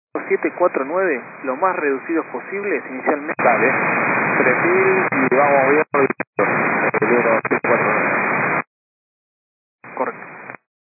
749, lo más reducidos posibles inicialmente. Dale. 3000 y vamos bien.